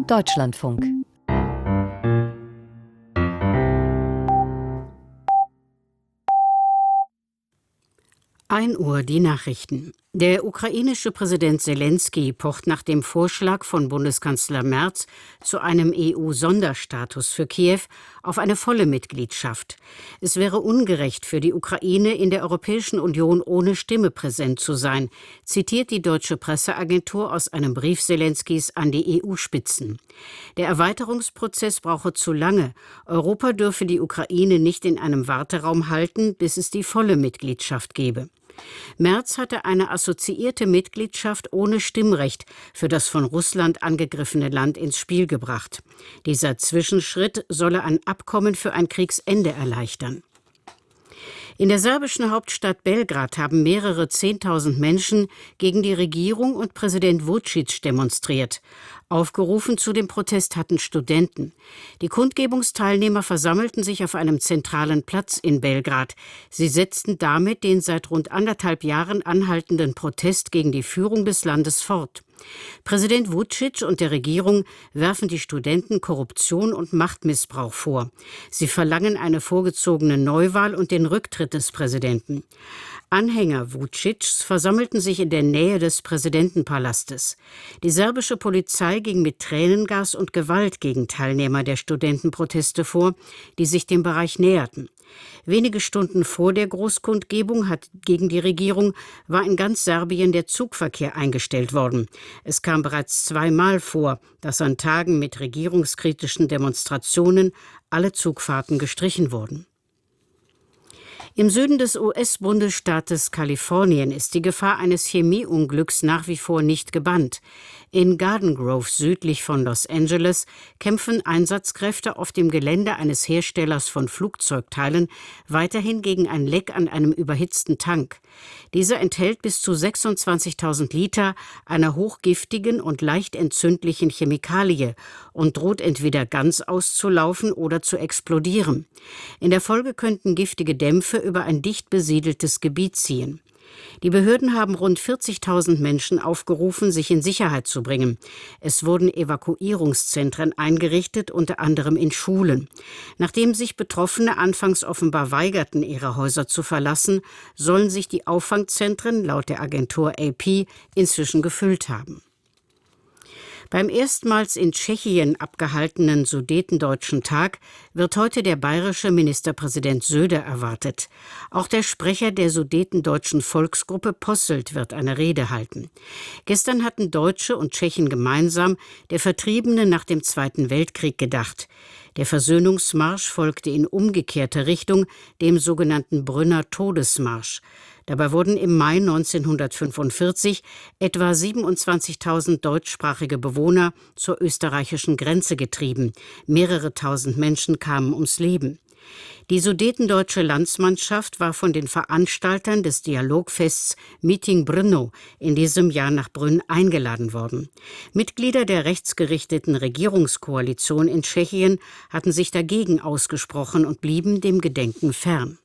Deutschlandfunk. 1 Uhr die Nachrichten. Der ukrainische Präsident Selenskyj pocht nach dem Vorschlag von Bundeskanzler Merz zu einem EU-Sonderstatus für Kiew auf eine volle Mitgliedschaft. Es wäre ungerecht für die Ukraine, in der Europäischen Union ohne Stimme präsent zu sein, zitiert die deutsche Presseagentur aus einem Brief Selenskys an die EU-Spitzen. Der Erweiterungsprozess brauche zu lange. Europa dürfe die Ukraine nicht in einem Warteraum halten, bis es die volle Mitgliedschaft gebe. Merz hatte eine assoziierte Mitgliedschaft ohne Stimmrecht für das von Russland angegriffene Land ins Spiel gebracht. Dieser Zwischenschritt solle ein Abkommen für ein Kriegsende erleichtern. In der serbischen Hauptstadt Belgrad haben mehrere 10.000 Menschen gegen die Regierung und Präsident Vučić demonstriert. Aufgerufen zu dem Protest hatten Studenten. Die Kundgebungsteilnehmer versammelten sich auf einem zentralen Platz in Belgrad. Sie setzten damit den seit rund 1,5 Jahren anhaltenden Protest gegen die Führung des Landes fort. Präsident Vučić und der Regierung werfen die Studenten Korruption und Machtmissbrauch vor. Sie verlangen eine vorgezogene Neuwahl und den Rücktritt des Präsidenten. Anhänger Vučićs versammelten sich in der Nähe des Präsidentenpalastes. Die serbische Polizei ging mit Tränengas und Gewalt gegen Teilnehmer der Studentenproteste vor, die sich dem Bereich näherten. Wenige Stunden vor der Großkundgebung gegen die Regierung war in ganz Serbien der Zugverkehr eingestellt worden. Es kam bereits 2-mal vor, dass an Tagen mit regierungskritischen Demonstrationen alle Zugfahrten gestrichen wurden. Im Süden des US-Bundesstaates Kalifornien ist die Gefahr eines Chemieunglücks nach wie vor nicht gebannt. In Garden Grove südlich von Los Angeles kämpfen Einsatzkräfte auf dem Gelände eines Herstellers von Flugzeugteilen weiterhin gegen ein Leck an einem überhitzten Tank. Dieser enthält bis zu 26.000 Liter einer hochgiftigen und leicht entzündlichen Chemikalie und droht entweder ganz auszulaufen oder zu explodieren. In der Folge könnten giftige Dämpfe über ein dicht besiedeltes Gebiet ziehen. Die Behörden haben rund 40.000 Menschen aufgerufen, sich in Sicherheit zu bringen. Es wurden Evakuierungszentren eingerichtet, unter anderem in Schulen. Nachdem sich Betroffene anfangs offenbar weigerten, ihre Häuser zu verlassen, sollen sich die Auffangzentren laut der Agentur AP inzwischen gefüllt haben. Beim erstmals in Tschechien abgehaltenen Sudetendeutschen Tag wird heute der bayerische Ministerpräsident Söder erwartet. Auch der Sprecher der Sudetendeutschen Volksgruppe Posselt wird eine Rede halten. Gestern hatten Deutsche und Tschechen gemeinsam der Vertriebenen nach dem Zweiten Weltkrieg gedacht. Der Versöhnungsmarsch folgte in umgekehrter Richtung, dem sogenannten Brünner Todesmarsch. Dabei wurden im Mai 1945 etwa 27.000 deutschsprachige Bewohner zur österreichischen Grenze getrieben. Mehrere tausend Menschen kamen ums Leben. Die sudetendeutsche Landsmannschaft war von den Veranstaltern des Dialogfests Meeting Brno in diesem Jahr nach Brünn eingeladen worden. Mitglieder der rechtsgerichteten Regierungskoalition in Tschechien hatten sich dagegen ausgesprochen und blieben dem Gedenken fern.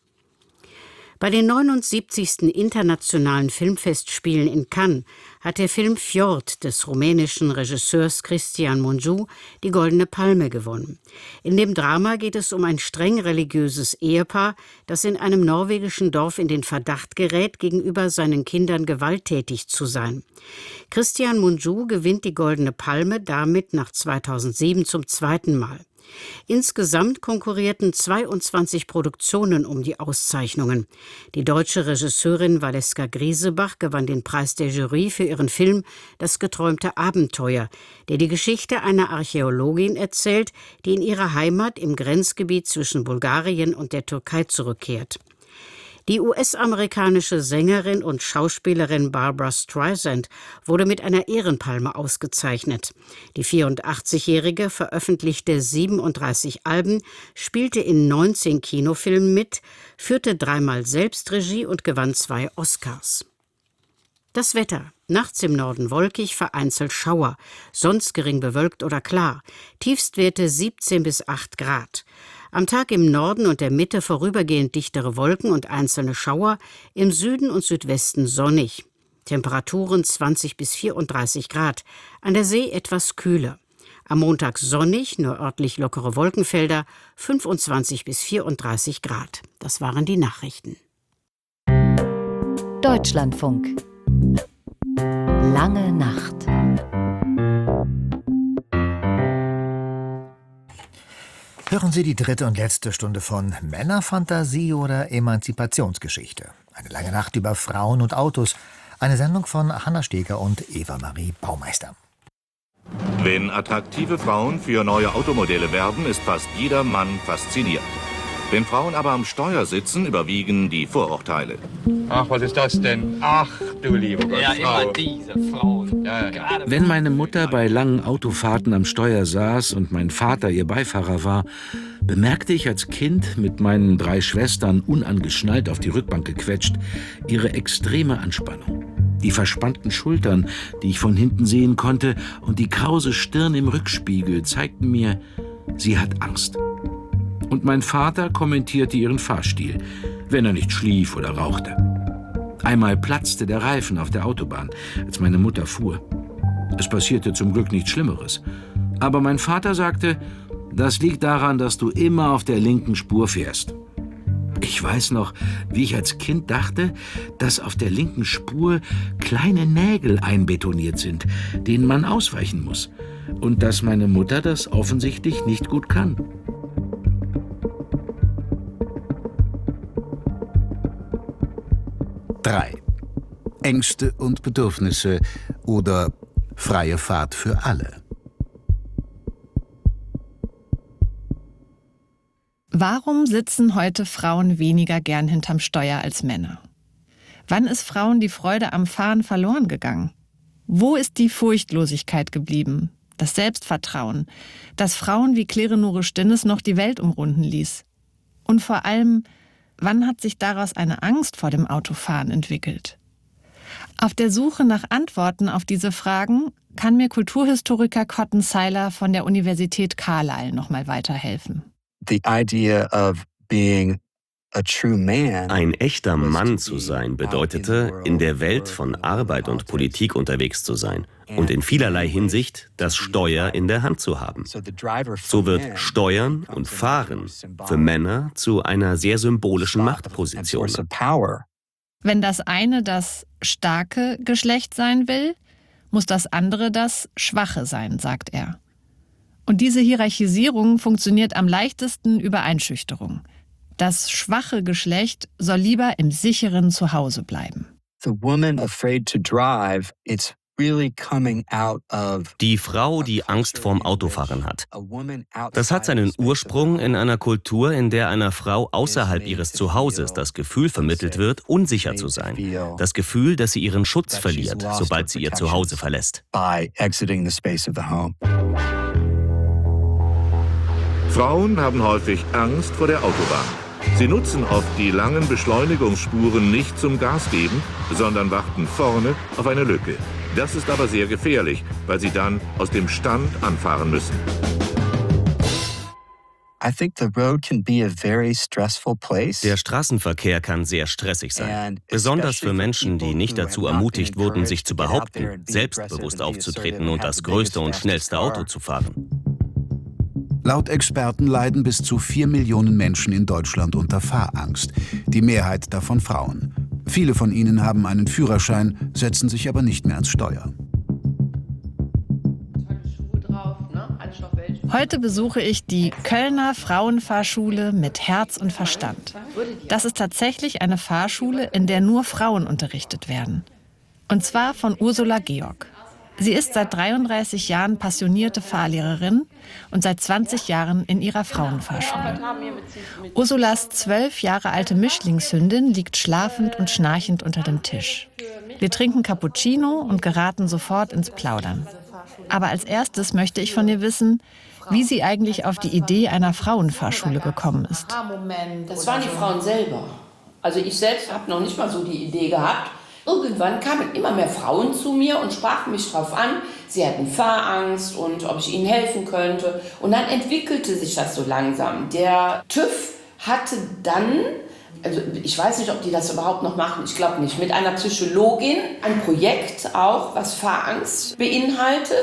Bei den 79. Internationalen Filmfestspielen in Cannes hat der Film Fjord des rumänischen Regisseurs Cristian Mungiu die Goldene Palme gewonnen. In dem Drama geht es um ein streng religiöses Ehepaar, das in einem norwegischen Dorf in den Verdacht gerät, gegenüber seinen Kindern gewalttätig zu sein. Cristian Mungiu gewinnt die Goldene Palme damit nach 2007 zum 2. Mal. Insgesamt konkurrierten 22 Produktionen um die Auszeichnungen. Die deutsche Regisseurin Valeska Griesebach gewann den Preis der Jury für ihren Film »Das geträumte Abenteuer«, der die Geschichte einer Archäologin erzählt, die in ihre Heimat im Grenzgebiet zwischen Bulgarien und der Türkei zurückkehrt. Die US-amerikanische Sängerin und Schauspielerin Barbra Streisand wurde mit einer Ehrenpalme ausgezeichnet. Die 84-Jährige veröffentlichte 37 Alben, spielte in 19 Kinofilmen mit, führte 3-mal Selbstregie und gewann 2 Oscars. Das Wetter. Nachts im Norden wolkig, vereinzelt Schauer, sonst gering bewölkt oder klar. Tiefstwerte 17 bis 8 Grad. Am Tag im Norden und der Mitte vorübergehend dichtere Wolken und einzelne Schauer, im Süden und Südwesten sonnig. Temperaturen 20 bis 34 Grad, an der See etwas kühler. Am Montag sonnig, nur örtlich lockere Wolkenfelder, 25 bis 34 Grad. Das waren die Nachrichten. Deutschlandfunk. Lange Nacht. Hören Sie die dritte und letzte Stunde von Männerfantasie oder Emanzipationsgeschichte. Eine lange Nacht über Frauen und Autos. Eine Sendung von Hanna Steger und Eva-Marie Baumeister. Wenn attraktive Frauen für neue Automodelle werben, ist fast jeder Mann fasziniert. Wenn Frauen aber am Steuer sitzen, überwiegen die Vorurteile. Ach, was ist das denn? Ach, du liebe Gott, ja, Frau. immer diese Frauen. Ja. Wenn meine Mutter bei langen Autofahrten am Steuer saß und mein Vater ihr Beifahrer war, bemerkte ich als Kind, mit meinen 3 Schwestern unangeschnallt auf die Rückbank gequetscht, ihre extreme Anspannung. Die verspannten Schultern, die ich von hinten sehen konnte, und die krause Stirn im Rückspiegel zeigten mir, sie hat Angst. Und mein Vater kommentierte ihren Fahrstil, wenn er nicht schlief oder rauchte. Einmal platzte der Reifen auf der Autobahn, als meine Mutter fuhr. Es passierte zum Glück nichts Schlimmeres. Aber mein Vater sagte, das liegt daran, dass du immer auf der linken Spur fährst. Ich weiß noch, wie ich als Kind dachte, dass auf der linken Spur kleine Nägel einbetoniert sind, denen man ausweichen muss. Und dass meine Mutter das offensichtlich nicht gut kann. Drei. Ängste und Bedürfnisse oder freie Fahrt für alle. Warum sitzen heute Frauen weniger gern hinterm Steuer als Männer? Wann ist Frauen die Freude am Fahren verloren gegangen? Wo ist die Furchtlosigkeit geblieben? Das Selbstvertrauen, das Frauen wie Claire-Nure Stinnes noch die Welt umrunden ließ? Und vor allem, wann hat sich daraus eine Angst vor dem Autofahren entwickelt? Auf der Suche nach Antworten auf diese Fragen kann mir Kulturhistoriker Cotton Seiler von der Universität Carlisle noch mal weiterhelfen. Ein echter Mann zu sein bedeutete, in der Welt von Arbeit und Politik unterwegs zu sein und in vielerlei Hinsicht das Steuer in der Hand zu haben. So wird Steuern und Fahren für Männer zu einer sehr symbolischen Machtposition. Wenn das eine das starke Geschlecht sein will, muss das andere das schwache sein, sagt er. Und diese Hierarchisierung funktioniert am leichtesten über Einschüchterung. Das schwache Geschlecht soll lieber im sicheren Zuhause bleiben. Die Frau, die Angst vorm Autofahren hat. Das hat seinen Ursprung in einer Kultur, in der einer Frau außerhalb ihres Zuhauses das Gefühl vermittelt wird, unsicher zu sein. Das Gefühl, dass sie ihren Schutz verliert, sobald sie ihr Zuhause verlässt. Frauen haben häufig Angst vor der Autobahn. Sie nutzen oft die langen Beschleunigungsspuren nicht zum Gas geben, sondern warten vorne auf eine Lücke. Das ist aber sehr gefährlich, weil sie dann aus dem Stand anfahren müssen. Der Straßenverkehr kann sehr stressig sein, besonders für Menschen, die nicht dazu ermutigt wurden, sich zu behaupten, selbstbewusst aufzutreten und das größte und schnellste Auto zu fahren. Laut Experten leiden bis zu 4 Millionen Menschen in Deutschland unter Fahrangst, die Mehrheit davon Frauen. Viele von ihnen haben einen Führerschein, setzen sich aber nicht mehr ans Steuer. Heute besuche ich die Kölner Frauenfahrschule mit Herz und Verstand. Das ist tatsächlich eine Fahrschule, in der nur Frauen unterrichtet werden. Und zwar von Ursula Georg. Sie ist seit 33 Jahren passionierte Fahrlehrerin und seit 20 Jahren in ihrer Frauenfahrschule. Ursulas 12 Jahre alte Mischlingshündin liegt schlafend und schnarchend unter dem Tisch. Wir trinken Cappuccino und geraten sofort ins Plaudern. Aber als erstes möchte ich von ihr wissen, wie sie eigentlich auf die Idee einer Frauenfahrschule gekommen ist. Das waren die Frauen selber. Also ich selbst habe noch nicht mal so die Idee gehabt. Irgendwann kamen immer mehr Frauen zu mir und sprachen mich darauf an, sie hatten Fahrangst und ob ich ihnen helfen könnte. Und dann entwickelte sich das so langsam. Der TÜV hatte dann, also ich weiß nicht, ob die das überhaupt noch machen, ich glaube nicht, mit einer Psychologin ein Projekt auch, was Fahrangst beinhaltet.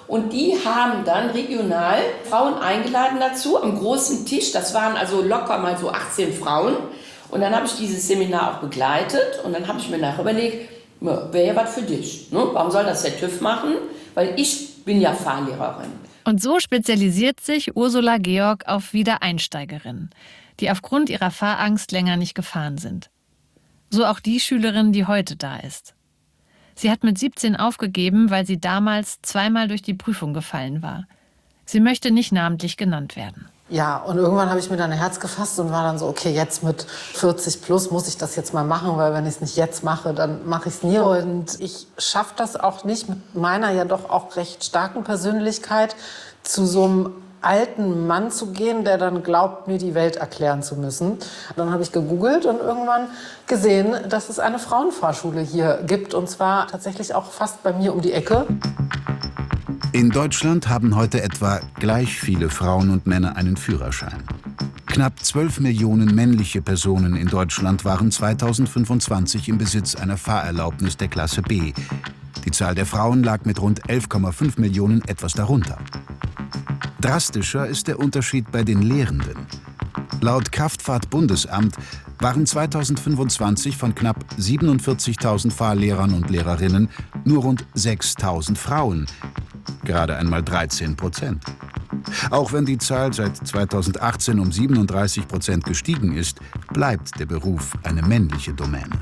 Und die haben dann regional Frauen eingeladen dazu, am großen Tisch. Das waren also locker mal so 18 Frauen. Und dann habe ich dieses Seminar auch begleitet. Und dann habe ich mir nachher überlegt, wäre ja was für dich. Ne? Warum soll das der TÜV machen? Weil ich bin ja Fahrlehrerin. Und so spezialisiert sich Ursula Georg auf Wiedereinsteigerinnen, die aufgrund ihrer Fahrangst länger nicht gefahren sind. So auch die Schülerin, die heute da ist. Sie hat mit 17 aufgegeben, weil sie damals zweimal durch die Prüfung gefallen war. Sie möchte nicht namentlich genannt werden. Ja, und irgendwann habe ich mir dann ein Herz gefasst und war dann so, okay, jetzt mit 40 plus muss ich das jetzt mal machen, weil wenn ich es nicht jetzt mache, dann mache ich es nie. Und ich schaffe das auch nicht mit meiner ja doch auch recht starken Persönlichkeit zu so einem alten Mann zu gehen, der dann glaubt, mir die Welt erklären zu müssen. Dann habe ich gegoogelt und irgendwann gesehen, dass es eine Frauenfahrschule hier gibt. Und zwar tatsächlich auch fast bei mir um die Ecke. In Deutschland haben heute etwa gleich viele Frauen und Männer einen Führerschein. Knapp 12 Millionen männliche Personen in Deutschland waren 2025 im Besitz einer Fahrerlaubnis der Klasse B. Die Zahl der Frauen lag mit rund 11,5 Millionen etwas darunter. Drastischer ist der Unterschied bei den Lehrenden. Laut Kraftfahrt-Bundesamt waren 2025 von knapp 47.000 Fahrlehrern und Lehrerinnen nur rund 6.000 Frauen, gerade einmal 13%. Auch wenn die Zahl seit 2018 um 37% gestiegen ist, bleibt der Beruf eine männliche Domäne.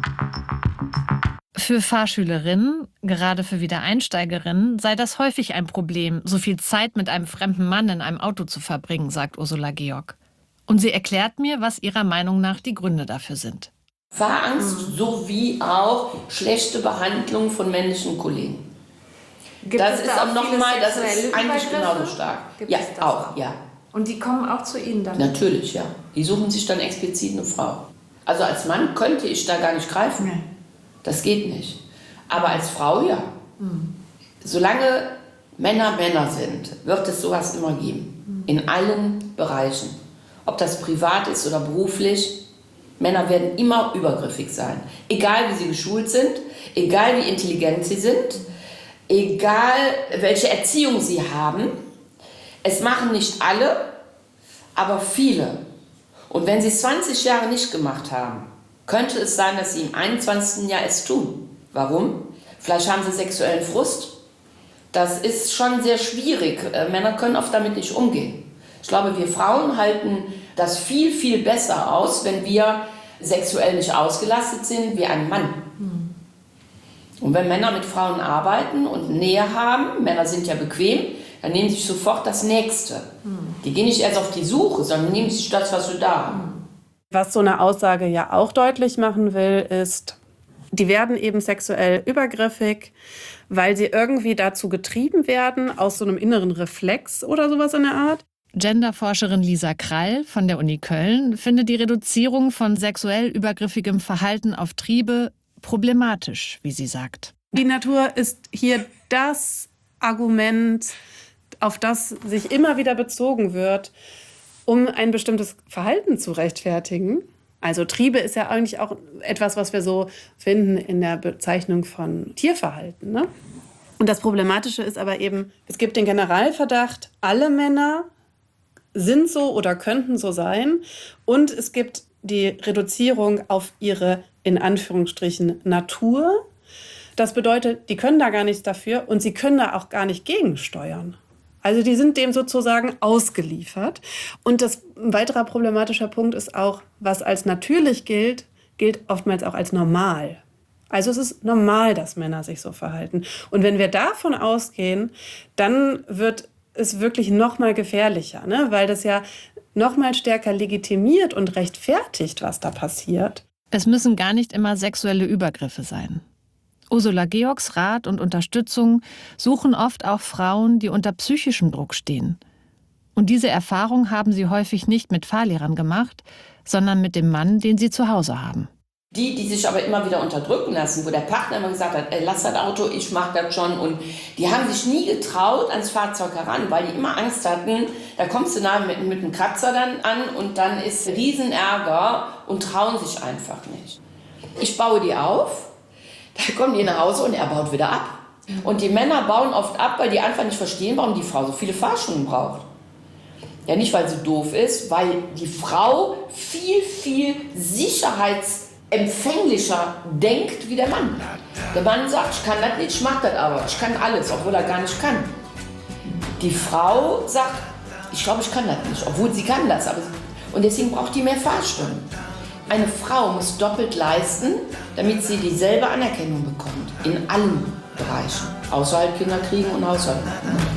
Für Fahrschülerinnen, gerade für Wiedereinsteigerinnen, sei das häufig ein Problem, so viel Zeit mit einem fremden Mann in einem Auto zu verbringen, sagt Ursula Georg. Und sie erklärt mir, was ihrer Meinung nach die Gründe dafür sind. Fahrangst sowie auch schlechte Behandlung von männlichen Kollegen. Das ist auch nochmal, das ist eigentlich genauso stark. Ja, auch, ja. Und die kommen auch zu Ihnen dann? Natürlich, ja. Die suchen sich dann explizit eine Frau. Also als Mann könnte ich da gar nicht greifen. Nee. Das geht nicht. Aber als Frau, ja. Solange Männer Männer sind, wird es sowas immer geben. In allen Bereichen. Ob das privat ist oder beruflich. Männer werden immer übergriffig sein. Egal wie sie geschult sind, egal wie intelligent sie sind, egal welche Erziehung sie haben. Es machen nicht alle, aber viele. Und wenn sie es 20 Jahre nicht gemacht haben, könnte es sein, dass sie im 21. Jahr es tun. Warum? Vielleicht haben sie sexuellen Frust. Das ist schon sehr schwierig. Männer können oft damit nicht umgehen. Ich glaube, wir Frauen halten das viel, viel besser aus, wenn wir sexuell nicht ausgelastet sind wie ein Mann. Und wenn Männer mit Frauen arbeiten und Nähe haben, Männer sind ja bequem, dann nehmen sie sich sofort das Nächste. Die gehen nicht erst auf die Suche, sondern nehmen sich das, was sie da haben. Was so eine Aussage ja auch deutlich machen will, ist, die werden eben sexuell übergriffig, weil sie irgendwie dazu getrieben werden, aus so einem inneren Reflex oder sowas in der Art. Genderforscherin Lisa Krall von der Uni Köln findet die Reduzierung von sexuell übergriffigem Verhalten auf Triebe problematisch, wie sie sagt. Die Natur ist hier das Argument, auf das sich immer wieder bezogen wird, um ein bestimmtes Verhalten zu rechtfertigen. Also Triebe ist ja eigentlich auch etwas, was wir so finden in der Bezeichnung von Tierverhalten, ne? Und das Problematische ist aber eben, es gibt den Generalverdacht, alle Männer sind so oder könnten so sein. Und es gibt die Reduzierung auf ihre, in Anführungsstrichen, Natur. Das bedeutet, die können da gar nichts dafür und sie können da auch gar nicht gegensteuern. Also die sind dem sozusagen ausgeliefert. Und ein weiterer problematischer Punkt ist auch, was als natürlich gilt, gilt oftmals auch als normal. Also es ist normal, dass Männer sich so verhalten. Und wenn wir davon ausgehen, dann wird es wirklich noch mal gefährlicher, ne? Weil das ja noch mal stärker legitimiert und rechtfertigt, was da passiert. Es müssen gar nicht immer sexuelle Übergriffe sein. Ursula Georgs Rat und Unterstützung suchen oft auch Frauen, die unter psychischem Druck stehen. Und diese Erfahrung haben sie häufig nicht mit Fahrlehrern gemacht, sondern mit dem Mann, den sie zu Hause haben. Die sich aber immer wieder unterdrücken lassen, wo der Partner immer gesagt hat, lass das Auto, ich mach das schon. Und die haben sich nie getraut ans Fahrzeug heran, weil die immer Angst hatten, da kommst du nahe mit einem Kratzer dann an und dann ist Riesenärger und trauen sich einfach nicht. Ich baue die auf, da kommen die nach Hause und er baut wieder ab. Und die Männer bauen oft ab, weil die einfach nicht verstehen, warum die Frau so viele Fahrschulen braucht. Ja, nicht, weil sie doof ist, weil die Frau viel, viel sicherheitsempfänglicher denkt wie der Mann. Der Mann sagt, ich kann das nicht, ich mach das aber. Ich kann alles, obwohl er gar nicht kann. Die Frau sagt, ich glaube, ich kann das nicht, obwohl sie kann das. Und deswegen braucht die mehr Fahrstunden. Eine Frau muss doppelt leisten, damit sie dieselbe Anerkennung bekommt. In allen Bereichen. Außer halt Kinder kriegen und Haushalt machen.